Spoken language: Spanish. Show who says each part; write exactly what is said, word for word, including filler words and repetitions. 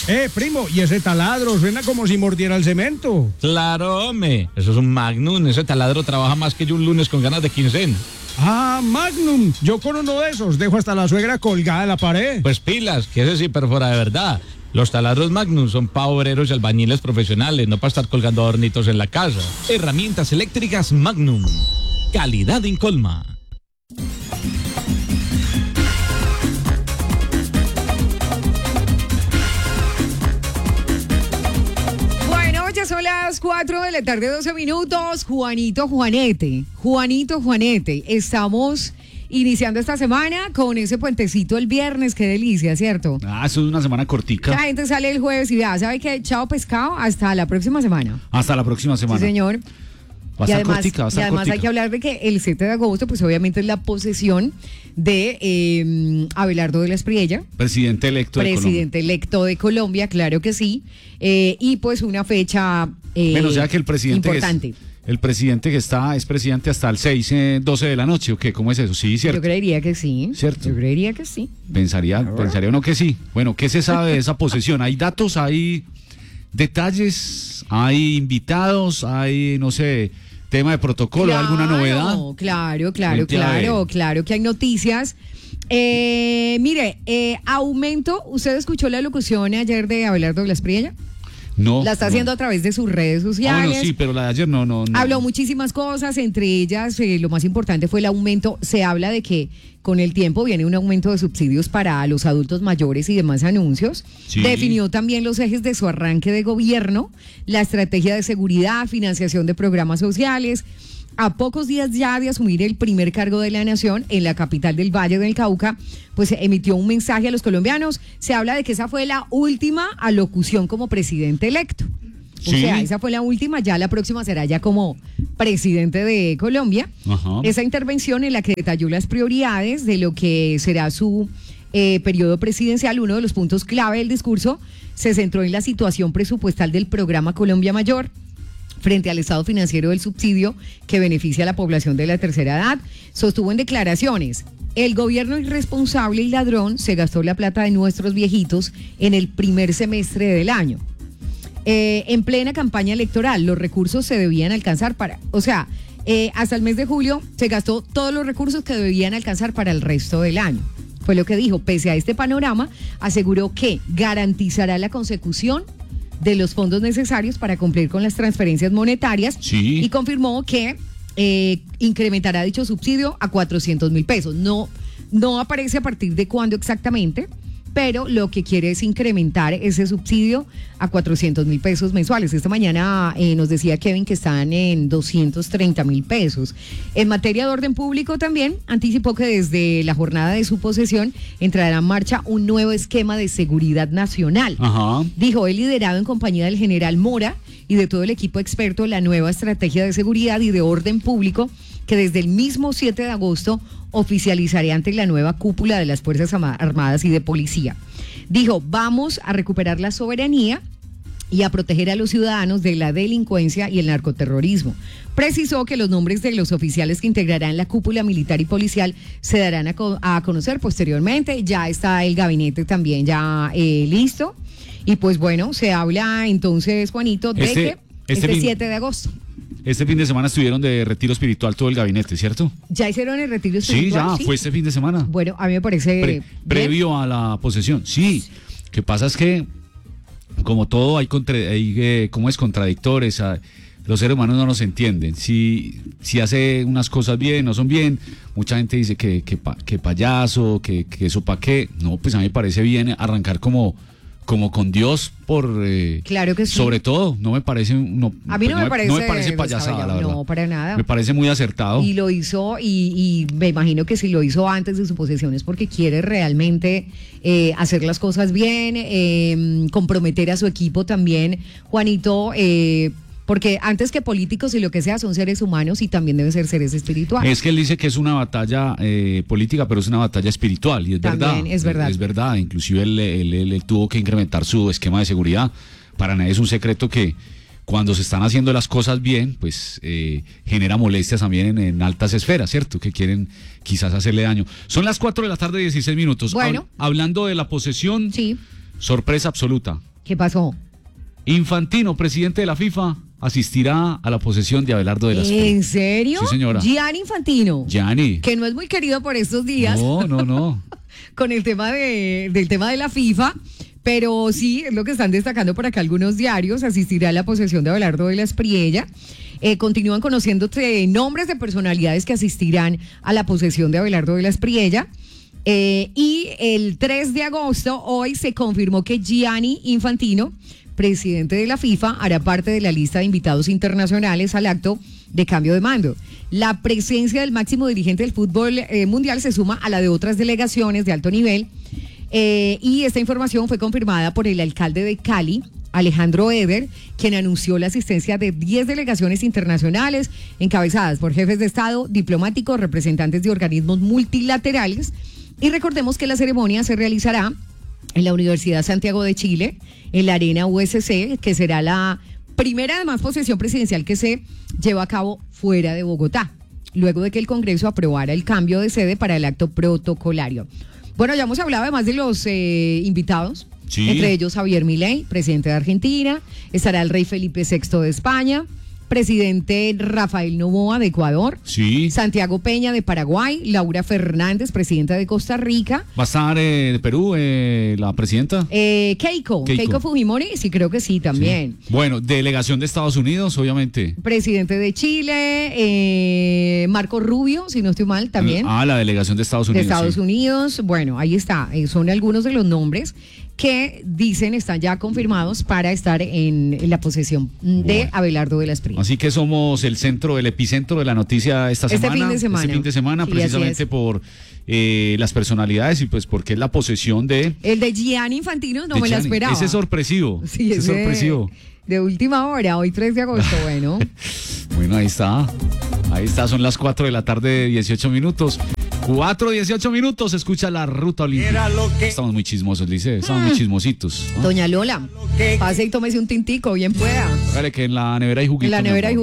Speaker 1: Eh, primo, y ese taladro suena como si mordiera el cemento.
Speaker 2: Claro, hombre, eso es un Magnum, ese taladro trabaja más que yo un lunes con ganas de quincena.
Speaker 1: Ah, Magnum, yo con uno de esos dejo hasta la suegra colgada en la pared.
Speaker 2: Pues pilas, que ese sí perfora de verdad. Los taladros Magnum son para obreros y albañiles profesionales, no para estar colgando adornitos en la casa. Herramientas eléctricas Magnum. Calidad Incolma.
Speaker 3: Bueno, ya son las cuatro de la tarde, doce minutos. Juanito Juanete, Juanito Juanete, estamos iniciando esta semana con ese puentecito el viernes, qué delicia, ¿cierto?
Speaker 4: Ah, eso es una semana cortica.
Speaker 3: La gente sale el jueves y vea, ¿sabe qué? Chao pescado, hasta la próxima semana.
Speaker 4: Hasta la próxima semana.
Speaker 3: Sí, señor.
Speaker 4: Va a
Speaker 3: y
Speaker 4: estar
Speaker 3: además,
Speaker 4: cortica, va a estar
Speaker 3: y además
Speaker 4: cortica.
Speaker 3: hay que hablar de que el siete de agosto, pues obviamente es la posesión de eh, Abelardo de la Espriella.
Speaker 4: Presidente electo de Colombia.
Speaker 3: Presidente electo de Colombia, claro que sí. Eh, y pues una fecha eh,
Speaker 4: Bueno, o sea que el presidente
Speaker 3: importante.
Speaker 4: Es, el presidente que está es presidente hasta el seis, eh, doce de la noche, ¿o qué? ¿Cómo es eso? Sí, cierto.
Speaker 3: Yo creería que sí.
Speaker 4: Cierto.
Speaker 3: Yo creería que sí.
Speaker 4: Pensaría, pensaría uno que sí. Bueno, ¿qué se sabe de esa posesión? ¿Hay datos, hay detalles, hay invitados, hay, no sé, tema de protocolo,
Speaker 3: Claro,
Speaker 4: alguna novedad?
Speaker 3: Claro, claro,
Speaker 4: Cuente a
Speaker 3: claro,
Speaker 4: ver.
Speaker 3: claro que hay noticias. Eh, mire, eh, aumento, ¿usted escuchó la locución ayer de Abelardo de la Espriella?
Speaker 4: No.
Speaker 3: La está
Speaker 4: no.
Speaker 3: haciendo a través de sus redes
Speaker 4: Ah,
Speaker 3: sociales.
Speaker 4: bueno, sí, pero la de ayer no, no, no.
Speaker 3: Habló muchísimas cosas, entre ellas eh, lo más importante fue el aumento. Se habla de que con el tiempo viene un aumento de subsidios para los adultos mayores y demás anuncios.
Speaker 4: Sí.
Speaker 3: Definió también los ejes de su arranque de gobierno, la estrategia de seguridad, financiación de programas sociales. A pocos días ya de asumir el primer cargo de la nación en la capital del Valle del Cauca, pues emitió un mensaje a los colombianos. Se habla de que esa fue la última alocución como presidente electo. O
Speaker 4: Sí.
Speaker 3: sea, esa fue la última, ya la próxima será ya como presidente de Colombia.
Speaker 4: Ajá.
Speaker 3: Esa intervención en la que detalló las prioridades de lo que será su eh, periodo presidencial, uno de los puntos clave del discurso, se centró en la situación presupuestal del programa Colombia Mayor frente al estado financiero del subsidio que beneficia a la población de la tercera edad. Sostuvo en declaraciones: el gobierno irresponsable y ladrón se gastó la plata de nuestros viejitos en el primer semestre del año. Eh, en plena campaña electoral, los recursos se debían alcanzar para, o sea, eh, hasta el mes de julio se gastó todos los recursos que debían alcanzar para el resto del año. Fue lo que dijo. Pese a este panorama, aseguró que garantizará la consecución de los fondos necesarios para cumplir con las transferencias monetarias.
Speaker 4: Sí.
Speaker 3: Y confirmó que eh, incrementará dicho subsidio a cuatrocientos mil pesos. No, no aparece a partir de cuándo exactamente, pero lo que quiere es incrementar ese subsidio a cuatrocientos mil pesos mensuales. Esta mañana eh, nos decía Kevin que están en doscientos treinta mil pesos. En materia de orden público también anticipó que desde la jornada de su posesión entrará en marcha un nuevo esquema de seguridad nacional.
Speaker 4: Ajá.
Speaker 3: Dijo, he liderado en compañía del general Mora y de todo el equipo experto la nueva estrategia de seguridad y de orden público que desde el mismo siete de agosto oficializaré ante la nueva cúpula de las Fuerzas Armadas y de Policía. Dijo, vamos a recuperar la soberanía y a proteger a los ciudadanos de la delincuencia y el narcoterrorismo. Precisó que los nombres de los oficiales que integrarán la cúpula militar y policial se darán a, co- a conocer posteriormente. Ya está el gabinete también ya eh, listo. Y pues bueno, se habla entonces, Juanito, de
Speaker 4: Este-
Speaker 3: que
Speaker 4: este
Speaker 3: este
Speaker 4: fin-
Speaker 3: siete de agosto.
Speaker 4: Este fin de semana estuvieron de retiro espiritual todo el gabinete, ¿cierto?
Speaker 3: ¿Ya hicieron el retiro
Speaker 4: Sí,
Speaker 3: espiritual?
Speaker 4: ya, fue este fin de semana.
Speaker 3: Bueno, a mí me parece
Speaker 4: Pre-
Speaker 3: bien.
Speaker 4: previo a la posesión. Sí, lo que pasa es que, como todo, hay, contra, hay eh, ¿cómo es? Contradictores. ah, Los seres humanos no nos entienden. Si, si hace unas cosas bien, no son bien, mucha gente dice que, que, pa- que payaso, que, que eso pa' qué. No, pues a mí me parece bien arrancar como, como con Dios por... eh,
Speaker 3: Claro que sí.
Speaker 4: Sobre todo, no me parece... No,
Speaker 3: A mí no
Speaker 4: pues
Speaker 3: me parece
Speaker 4: No me parece payasada,
Speaker 3: descabellado,
Speaker 4: la verdad.
Speaker 3: no, para nada.
Speaker 4: Me parece muy acertado.
Speaker 3: Y lo hizo, y, y me imagino que si lo hizo antes de su posesión es porque quiere realmente eh, hacer las cosas bien, eh, comprometer a su equipo también, Juanito, eh, porque antes que políticos y lo que sea son seres humanos y también deben ser seres espirituales.
Speaker 4: Es que él dice que es una batalla eh, política, pero es una batalla espiritual, y es
Speaker 3: También,
Speaker 4: verdad.
Speaker 3: es verdad.
Speaker 4: Es verdad, inclusive él, él- él- él tuvo que incrementar su esquema de seguridad. Para nadie es un secreto que cuando se están haciendo las cosas bien, pues eh, genera molestias también en, en altas esferas, ¿cierto? Que quieren quizás hacerle daño. Son las cuatro de la tarde, dieciséis minutos.
Speaker 3: Bueno.
Speaker 4: Hab- hablando de la posesión,
Speaker 3: Sí.
Speaker 4: sorpresa absoluta.
Speaker 3: ¿Qué pasó?
Speaker 4: Infantino, presidente de la FIFA, asistirá a la posesión de Abelardo de la Espriella.
Speaker 3: ¿En serio?
Speaker 4: Sí, señora.
Speaker 3: Gianni Infantino.
Speaker 4: Gianni.
Speaker 3: Que no es muy querido por estos días.
Speaker 4: No, no, no.
Speaker 3: Con el tema de, del tema de la FIFA, pero sí, es lo que están destacando por acá algunos diarios, asistirá a la posesión de Abelardo de la Espriella. Eh, continúan conociéndose nombres de personalidades que asistirán a la posesión de Abelardo de la Espriella. Eh, y el tres de agosto, hoy se confirmó que Gianni Infantino, presidente de la FIFA, hará parte de la lista de invitados internacionales al acto de cambio de mando. La presencia del máximo dirigente del fútbol eh, mundial se suma a la de otras delegaciones de alto nivel. Eh, y esta información fue confirmada por el alcalde de Cali, Alejandro Eder, quien anunció la asistencia de diez delegaciones internacionales encabezadas por jefes de Estado, diplomáticos, representantes de organismos multilaterales. Y recordemos que la ceremonia se realizará en la Universidad Santiago de Chile, en la Arena U S C, que será la primera, además, posesión presidencial que se lleva a cabo fuera de Bogotá, luego de que el Congreso aprobara el cambio de sede para el acto protocolario. Bueno, ya hemos hablado además de los eh, invitados. Sí. Entre ellos Javier Milei, presidente de Argentina, estará el rey Felipe sexto de España, presidente Rafael Noboa de Ecuador,
Speaker 4: sí.
Speaker 3: Santiago Peña de Paraguay, Laura Fernández, presidenta de Costa Rica.
Speaker 4: ¿Va a estar eh, de Perú eh, la presidenta?
Speaker 3: Eh, Keiko, Keiko, Keiko Fujimori, sí, creo que sí, también.
Speaker 4: Sí. Bueno, delegación de Estados Unidos, obviamente.
Speaker 3: Presidente de Chile, eh, Marco Rubio, si no estoy mal, también.
Speaker 4: Ah, la delegación de Estados Unidos.
Speaker 3: De Estados
Speaker 4: sí.
Speaker 3: Unidos, bueno, ahí está, eh, son algunos de los nombres que dicen están ya confirmados para estar en, en la posesión de bueno. Abelardo de la Espriella.
Speaker 4: Así que somos el centro, el epicentro de la noticia esta
Speaker 3: este
Speaker 4: semana.
Speaker 3: Fin de semana.
Speaker 4: Este fin de semana, sí, precisamente por eh, las personalidades y pues porque es la posesión de...
Speaker 3: El de Gianni Infantino no me
Speaker 4: Gianni.
Speaker 3: la esperaba.
Speaker 4: Ese es sorpresivo.
Speaker 3: Sí,
Speaker 4: ese es sorpresivo.
Speaker 3: De última hora, hoy tres de agosto, bueno.
Speaker 4: Bueno, ahí está. Ahí está, son las cuatro de la tarde, dieciocho minutos. cuatro, dieciocho minutos, escucha la ruta olímpica. Que... Estamos muy chismosos, Lice, estamos mm. muy chismositos, ¿no?
Speaker 3: Doña Lola, pase y tómese un tintico, bien pueda.
Speaker 4: Dale, que en la nevera hay juguito.
Speaker 3: En la nevera hay juguito.